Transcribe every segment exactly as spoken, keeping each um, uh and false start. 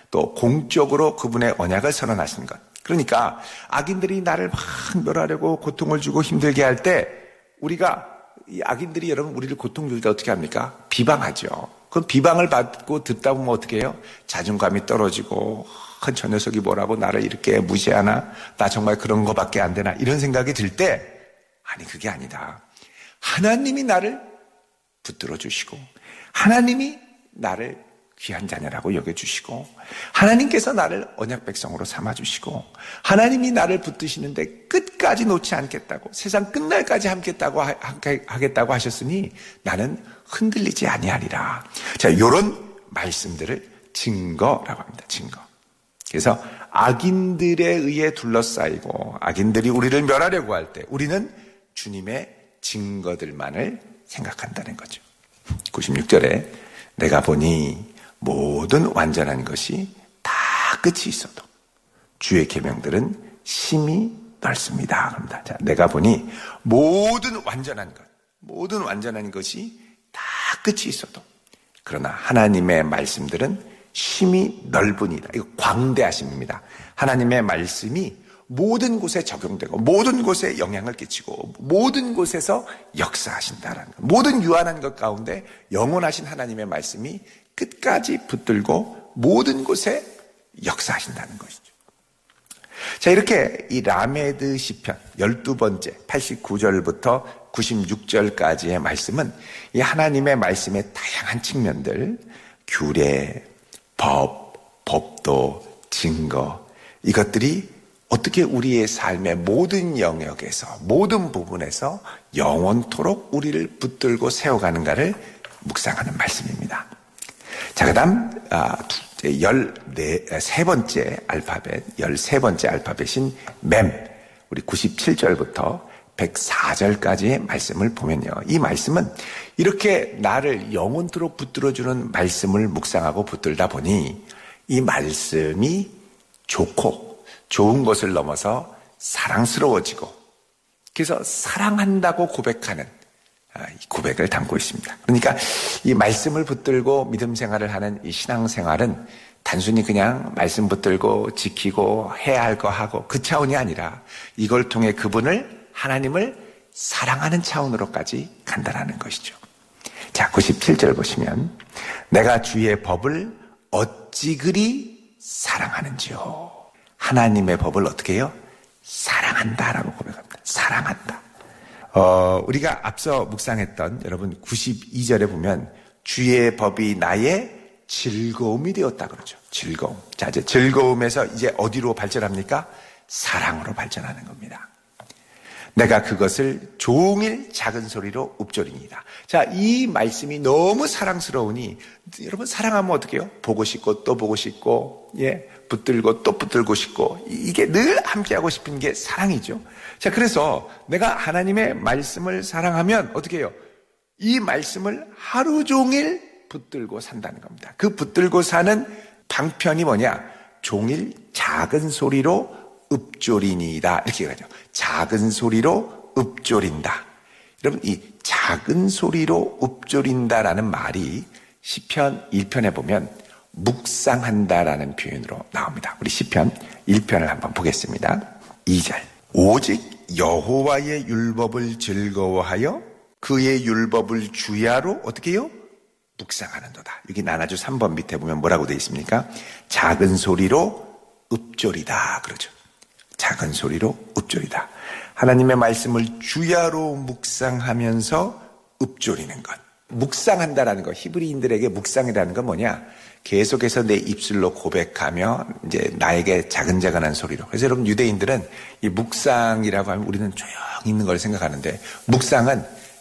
또 공적으로 그분의 언약을 선언하시는 것. 그러니까 악인들이 나를 막 멸하려고 고통을 주고 힘들게 할 때 우리가 이 악인들이 여러분 우리를 고통 줄 때 어떻게 합니까? 비방하죠. 그럼 비방을 받고 듣다 보면 어떻게 해요? 자존감이 떨어지고 큰 저 녀석이 뭐라고 나를 이렇게 무시하나? 나 정말 그런 거밖에 안 되나? 이런 생각이 들 때 아니 그게 아니다. 하나님이 나를 붙들어 주시고 하나님이 나를 귀한 자녀라고 여겨주시고 하나님께서 나를 언약 백성으로 삼아주시고 하나님이 나를 붙드시는데 끝까지 놓지 않겠다고 세상 끝날까지 함겠다고 하겠다고 하셨으니 나는 흔들리지 아니하리라. 자, 이런 말씀들을 증거라고 합니다. 증거. 그래서 악인들에 의해 둘러싸이고 악인들이 우리를 멸하려고 할 때 우리는 주님의 증거들만을 생각한다는 거죠. 구십육 절에 내가 보니 모든 완전한 것이 다 끝이 있어도 주의 계명들은 심히 넓습니다. 그럽니다. 자, 내가 보니 모든 완전한 것, 모든 완전한 것이 다 끝이 있어도 그러나 하나님의 말씀들은 심히 넓으니라. 이거 광대하심입니다. 하나님의 말씀이 모든 곳에 적용되고 모든 곳에 영향을 끼치고 모든 곳에서 역사하신다라는 것. 모든 유한한 것 가운데 영원하신 하나님의 말씀이 끝까지 붙들고 모든 곳에 역사하신다는 것이죠. 자, 이렇게 이 라메드 시편 열두 번째 팔십구 절부터 구십육 절까지의 말씀은 이 하나님의 말씀의 다양한 측면들, 규례, 법, 법도, 증거, 이것들이 어떻게 우리의 삶의 모든 영역에서 모든 부분에서 영원토록 우리를 붙들고 세워가는가를 묵상하는 말씀입니다. 자, 그 다음 열세 번째 알파벳 열세 번째 알파벳인 맴 우리 구십칠 절부터 백사 절까지의 말씀을 보면요, 이 말씀은 이렇게 나를 영원토록 붙들어주는 말씀을 묵상하고 붙들다 보니 이 말씀이 좋고 좋은 것을 넘어서 사랑스러워지고 그래서 사랑한다고 고백하는 고백을 담고 있습니다. 그러니까 이 말씀을 붙들고 믿음 생활을 하는 이 신앙 생활은 단순히 그냥 말씀 붙들고 지키고 해야 할 거 하고 그 차원이 아니라 이걸 통해 그분을 하나님을 사랑하는 차원으로까지 간다라는 것이죠. 자, 구십칠 절 보시면 내가 주의 법을 어찌 그리 사랑하는지요. 하나님의 법을 어떻게 해요? 사랑한다라고 고백합니다. 사랑한다. 어, 우리가 앞서 묵상했던 여러분 구십이 절에 보면 주의 법이 나의 즐거움이 되었다 그러죠. 즐거움. 자, 이제 즐거움에서 이제 어디로 발전합니까? 사랑으로 발전하는 겁니다. 내가 그것을 종일 작은 소리로 읊조리니이다. 자, 이 말씀이 너무 사랑스러우니 여러분 사랑하면 어떻게 해요? 보고 싶고 또 보고 싶고 예, 붙들고 또 붙들고 싶고 이게 늘 함께하고 싶은 게 사랑이죠. 자, 그래서 내가 하나님의 말씀을 사랑하면 어떻게 해요? 이 말씀을 하루 종일 붙들고 산다는 겁니다. 그 붙들고 사는 방편이 뭐냐? 종일 작은 소리로 읊조리니이다 이렇게 얘기하죠. 작은 소리로 읊조린다. 여러분 이 작은 소리로 읊조린다라는 말이 시편 일 편에 보면 묵상한다라는 표현으로 나옵니다. 우리 시편 일 편을 한번 보겠습니다. 이 절 오직 여호와의 율법을 즐거워하여 그의 율법을 주야로 어떻게 해요? 묵상하는도다. 여기 나눠주 삼 번 밑에 보면 뭐라고 되어 있습니까? 작은 소리로 읊조리다 그러죠. 작은 소리로 읊조리다. 하나님의 말씀을 주야로 묵상하면서 읊조리는 것. 묵상한다라는 것. 히브리인들에게 묵상이라는 건 뭐냐? 계속해서 내 입술로 고백하며 이제 나에게 자근자근한 소리로. 그래서 여러분 유대인들은 이 묵상이라고 하면 우리는 조용히 있는 걸 생각하는데 묵상은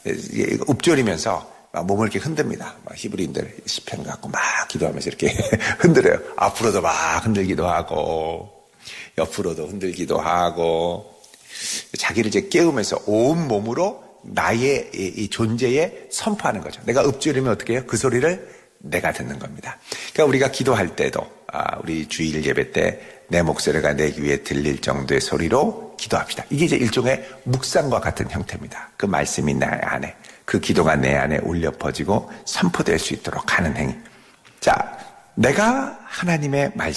읊조리면서 몸을 이렇게 흔듭니다. 히브리인들 시편 갖고 막 기도하면서 이렇게 흔들어요. 앞으로도 막 흔들기도 하고 옆으로도 흔들기도 하고 자기를 이제 깨우면서 온 몸으로 나의 이 존재에 선포하는 거죠. 내가 읊조리면 어떻게 해요? 그 소리를 내가 듣는 겁니다. 그러니까 우리가 기도할 때도 아, 우리 주일 예배 때 내 목소리가 내 귀에 들릴 정도의 소리로 기도합시다. 이게 이제 일종의 묵상과 같은 형태입니다. 그 말씀이 내 안에, 그 기도가 내 안에 울려 퍼지고 선포될 수 있도록 하는 행위. 자, 내가 하나님의 말씀